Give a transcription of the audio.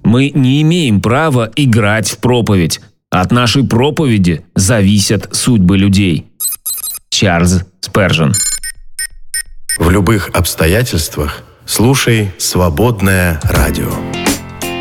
Мы не имеем права играть в проповедь. От нашей проповеди зависят судьбы людей. Чарльз Спержен. В любых обстоятельствах слушай «Свободное радио».